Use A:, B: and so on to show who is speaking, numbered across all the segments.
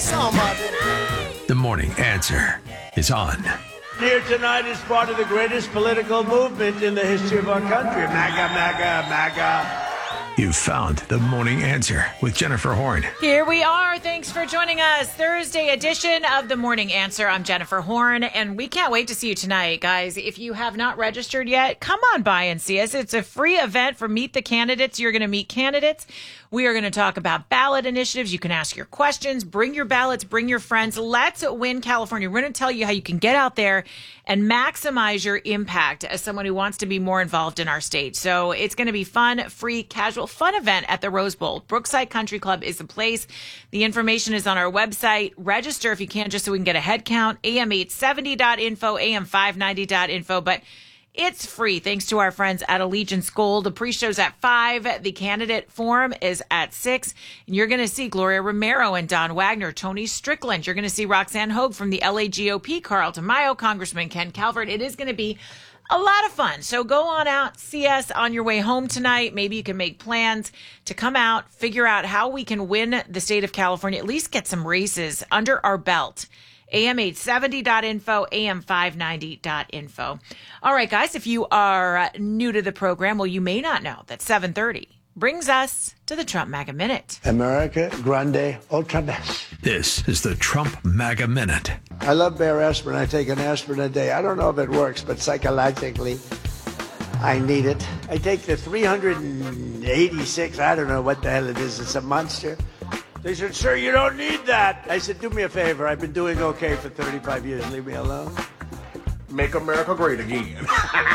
A: The Morning Answer is on.
B: Here tonight is part of the greatest political movement in the history of our country. MAGA, MAGA, MAGA.
A: You've found The Morning Answer with Jennifer Horn.
C: Here we are. Thanks for joining us. Thursday edition of The Morning Answer. I'm Jennifer Horn, and we can't wait to see you tonight, guys. If you have not registered yet, come on by and see us. It's a free event for Meet the Candidates. You're going to meet candidates. We are going to talk about ballot initiatives. You can ask your questions, bring your ballots, bring your friends. Let's win California. We're going to tell you how you can get out there and maximize your impact as someone who wants to be more involved in our state. So it's going to be fun, free, casual, fun event at the Rose Bowl. Brookside Country Club is the place. The information is on our website. Register if you can, just so we can get a head count. am870.info, am590.info. But it's free, thanks to our friends at Allegiance Gold. The pre-show's at 5. The candidate forum is at 6. And you're going to see Gloria Romero and Don Wagner, Tony Strickland. You're going to see Roxanne Hogue from the LA GOP, Carl Tamayo, Congressman Ken Calvert. It is going to be a lot of fun. So go on out, see us on your way home tonight. Maybe you can make plans to come out, figure out how we can win the state of California, at least get some races under our belt. am870.info, am590.info. All right, guys, if you are new to the program, well, you may not know that 7:30 brings us to the Trump MAGA Minute.
B: America Grande Ultra Best.
A: This is the Trump MAGA Minute.
B: I love Bayer aspirin. I take an aspirin a day. I don't know if it works, but psychologically, I need it. I take the 386, I don't know what the hell it is. It's a monster. They said, sir, you don't need that. I said, do me a favor. I've been doing okay for 35 years. Leave me alone.
D: Make America great again.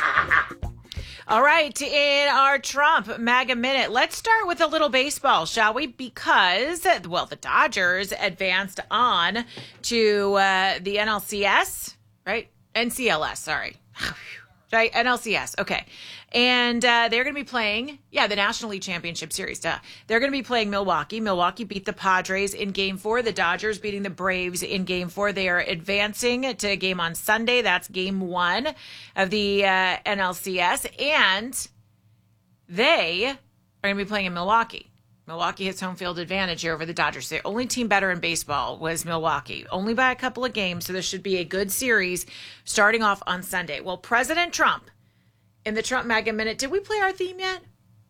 C: All right, in our Trump MAGA Minute, let's start with a little baseball, shall we? Because, well, the Dodgers advanced on to the NLCS, right? NCLS, sorry. Right? NLCS, okay. And they're going to be playing, the National League Championship Series. They're going to be playing Milwaukee. Milwaukee beat the Padres in Game 4. The Dodgers beating the Braves in Game 4. They are advancing to a game on Sunday. That's Game 1 of the NLCS. And they are going to be playing in Milwaukee. Milwaukee has home field advantage here over the Dodgers. The only team better in baseball was Milwaukee, only by a couple of games. So this should be a good series starting off on Sunday. Well, President Trump, in the Trump MAGA Minute, did we play our theme yet?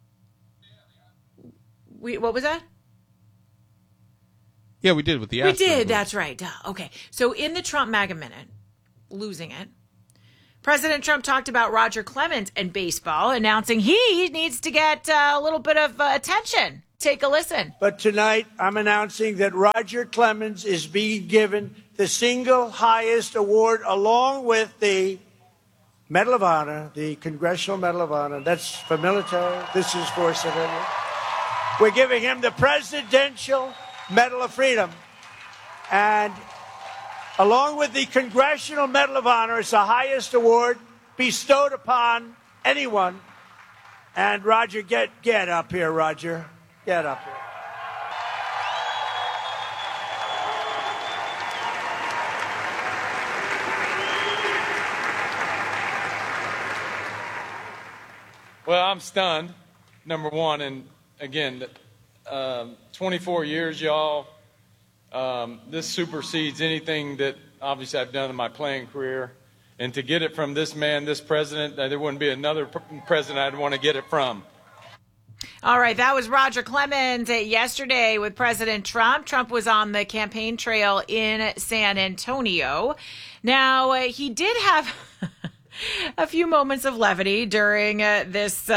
C: What was that?
E: Yeah, we did with the
C: We did, that's right. Duh. Okay. So in the Trump MAGA Minute, losing it, President Trump talked about Roger Clemens and baseball, announcing he needs to get a little bit of attention. Take a listen.
B: But tonight, I'm announcing that Roger Clemens is being given the single highest award along with the Medal of Honor, the Congressional Medal of Honor. That's for military. This is for civilian. We're giving him the Presidential Medal of Freedom. And along with the Congressional Medal of Honor, it's the highest award bestowed upon anyone. And Roger, get up here, Roger. Get up here.
F: Well, I'm stunned, number one, and again, 24 years, y'all. This supersedes anything that obviously I've done in my playing career. And to get it from this man, this president, there wouldn't be another president I'd want to get it from.
C: All right, that was Roger Clemens yesterday with President Trump. Trump was on the campaign trail in San Antonio. Now, he did have a few moments of levity during this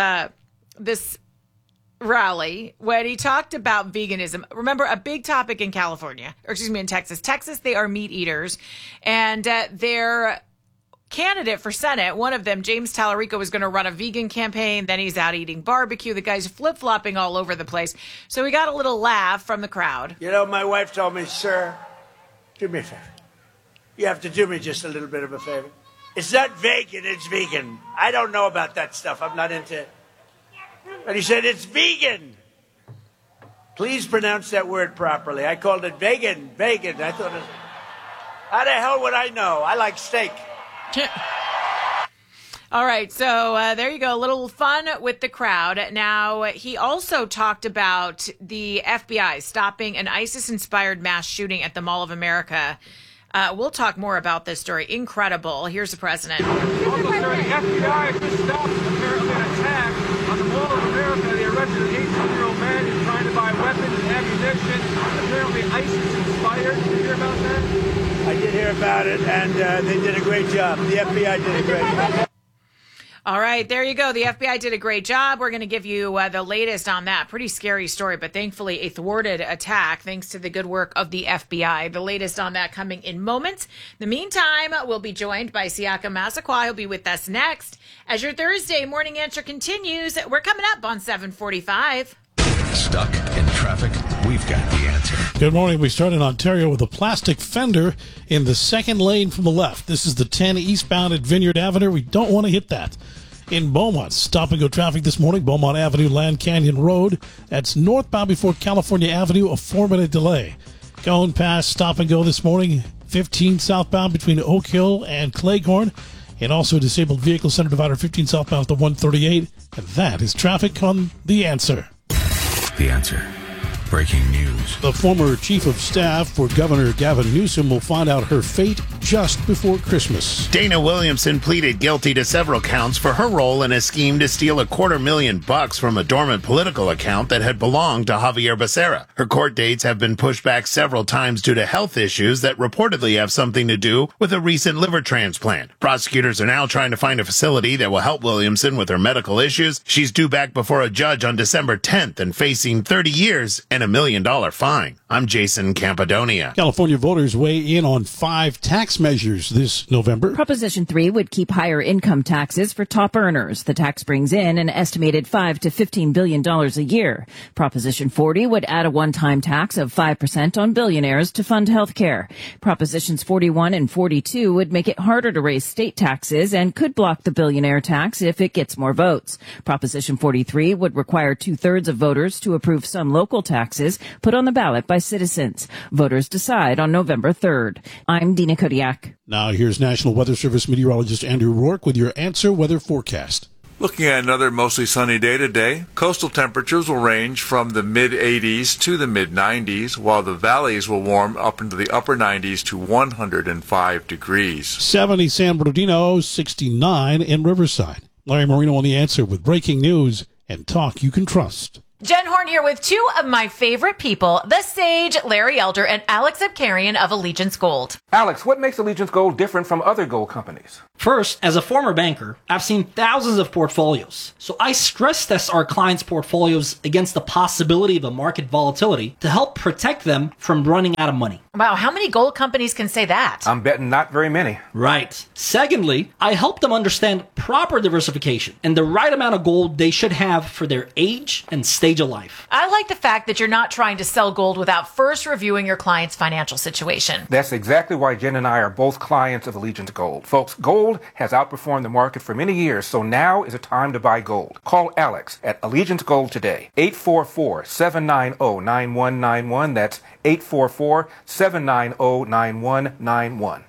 C: rally when he talked about veganism. Remember, a big topic in California, or excuse me, in Texas. Texas, they are meat eaters, and their candidate for Senate, one of them, James Tallarico, was going to run a vegan campaign. Then he's out eating barbecue. The guy's flip-flopping all over the place. So we got a little laugh from the crowd.
B: You know, my wife told me, sir, do me a favor. You have to do me just a little bit of a favor. It's not vegan, it's vegan. I don't know about that stuff. I'm not into it. But he said, it's vegan. Please pronounce that word properly. I called it vegan. I thought, how the hell would I know? I like steak.
C: All right, so there you go. A little fun with the crowd. Now, he also talked about the FBI stopping an ISIS-inspired mass shooting at the Mall of America. We'll talk more about this story. Incredible. Here's the president.
E: Also, sir, the FBI just stopped apparently an attack on the Mall of America. They arrested an 18-year-old man who's trying to buy weapons and ammunition. Apparently ISIS-inspired. Did you hear about that?
B: I did hear about it, and they did a great job. The FBI did a great job.
C: All right, there you go. The FBI did a great job. We're going to give you the latest on that. Pretty scary story, but thankfully a thwarted attack thanks to the good work of the FBI. The latest on that coming in moments. In the meantime, we'll be joined by Siaka Massaquoi. He'll be with us next. As your Thursday morning answer continues, we're coming up on 7:45.
A: Stuck in traffic? We've got the answer.
G: Good morning. We start in Ontario with a plastic fender in the second lane from the left. This is the 10 eastbound at Vineyard Avenue. We don't want to hit that. In Beaumont, stop-and-go traffic this morning, Beaumont Avenue, Land Canyon Road. That's northbound before California Avenue, a 4-minute delay. Going past stop-and-go this morning, 15 southbound between Oak Hill and Cleghorn, and also a disabled vehicle center divider 15 southbound to 138. And that is traffic on The Answer.
A: The Answer. Breaking news.
G: The former chief of staff for Governor Gavin Newsom will find out her fate just before Christmas.
H: Dana Williamson pleaded guilty to several counts for her role in a scheme to steal $250,000 from a dormant political account that had belonged to Javier Becerra. Her court dates have been pushed back several times due to health issues that reportedly have something to do with a recent liver transplant. Prosecutors are now trying to find a facility that will help Williamson with her medical issues. She's due back before a judge on December 10th and facing 30 years and $1 million fine. I'm Jason Campadonia.
G: California voters weigh in on 5 tax measures this November.
I: Proposition 3 would keep higher income taxes for top earners. The tax brings in an estimated $5 to $15 billion a year. Proposition 40 would add a one-time tax of 5% on billionaires to fund health care. Propositions 41 and 42 would make it harder to raise state taxes and could block the billionaire tax if it gets more votes. Proposition 43 would require 2/3 of voters to approve some local taxes put on the ballot by citizens. Voters decide on November 3rd. I'm Dina Kodiak.
G: Now here's National Weather Service meteorologist Andrew Rourke with your Answer weather forecast.
J: Looking at another mostly sunny day today, coastal temperatures will range from the mid-80s to the mid-90s, while the valleys will warm up into the upper 90s to 105 degrees.
G: 70 San Bernardino, 69 in Riverside. Larry Marino on The Answer with breaking news and talk you can trust.
C: Jen Horn here with 2 of my favorite people, the sage Larry Elder and Alex Abkarian of Allegiance Gold.
K: Alex, what makes Allegiance Gold different from other gold companies?
L: First, as a former banker, I've seen thousands of portfolios. So I stress test our clients' portfolios against the possibility of a market volatility to help protect them from running out of money.
C: Wow, how many gold companies can say that?
K: I'm betting not very many.
L: Right. Secondly, I help them understand proper diversification and the right amount of gold they should have for their age and stage of life.
C: I like the fact that you're not trying to sell gold without first reviewing your client's financial situation.
K: That's exactly why Jen and I are both clients of Allegiance Gold. Folks, gold has outperformed the market for many years, so now is a time to buy gold. Call Alex at Allegiance Gold today. 844-790-9191. That's 844-790-9191.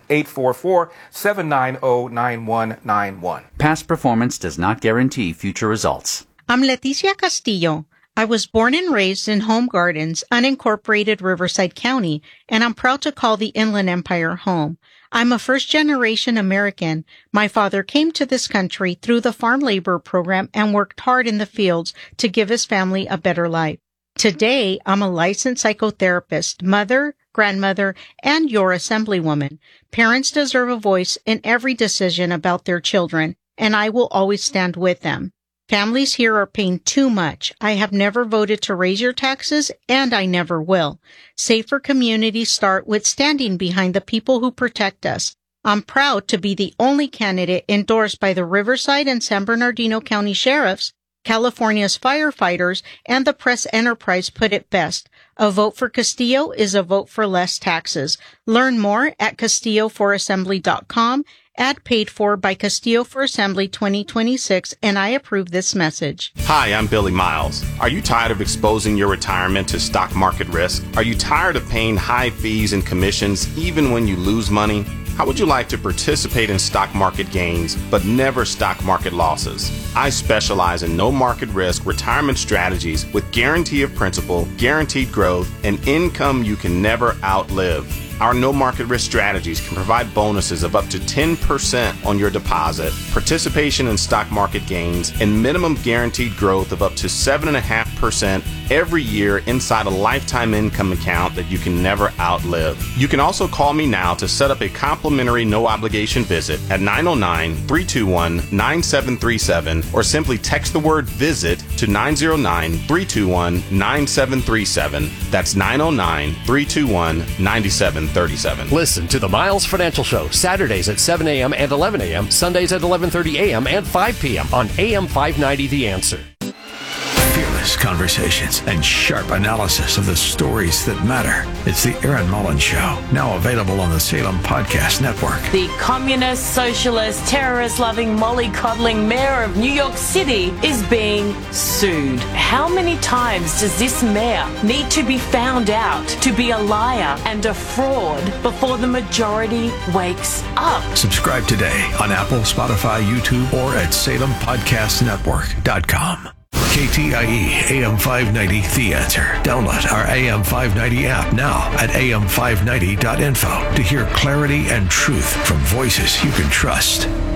K: 844-790-9191.
M: Past performance does not guarantee future results.
N: I'm Leticia Castillo. I was born and raised in Home Gardens, unincorporated Riverside County, and I'm proud to call the Inland Empire home. I'm a first-generation American. My father came to this country through the farm labor program and worked hard in the fields to give his family a better life. Today, I'm a licensed psychotherapist, mother, grandmother, and your assemblywoman. Parents deserve a voice in every decision about their children, and I will always stand with them. Families here are paying too much. I have never voted to raise your taxes, and I never will. Safer communities start with standing behind the people who protect us. I'm proud to be the only candidate endorsed by the Riverside and San Bernardino County Sheriffs. California's firefighters and the press enterprise put it best. A vote for Castillo is a vote for less taxes. Learn more at CastilloForAssembly.com. Ad paid for by Castillo for Assembly 2026, and I approve this message.
O: Hi, I'm Billy Miles. Are you tired of exposing your retirement to stock market risk? Are you tired of paying high fees and commissions even when you lose money? How would you like to participate in stock market gains, but never stock market losses? I specialize in no market risk retirement strategies with guarantee of principal, guaranteed growth, and income you can never outlive. Our no market risk strategies can provide bonuses of up to 10% on your deposit, participation in stock market gains, and minimum guaranteed growth of up to 7.5% every year inside a lifetime income account that you can never outlive. You can also call me now to set up a complimentary no obligation visit at 909-321-9737 or simply text the word visit to 909-321-9737. That's 909-321-9737.
P: Listen to the Miles Financial Show Saturdays at 7 a.m. and 11 a.m., Sundays at 11:30 a.m. and 5 p.m. on AM 590 The Answer.
A: Fearless conversations and sharp analysis of the stories that matter. It's the Aaron Mullins Show, now available on the Salem Podcast Network.
Q: The communist, socialist, terrorist-loving, mollycoddling mayor of New York City is being sued. How many times does this mayor need to be found out to be a liar and a fraud before the majority wakes up?
A: Subscribe today on Apple, Spotify, YouTube, or at SalemPodcastNetwork.com. KTIE AM 590 The Answer. Download our AM 590 app now at am590.info to hear clarity and truth from voices you can trust.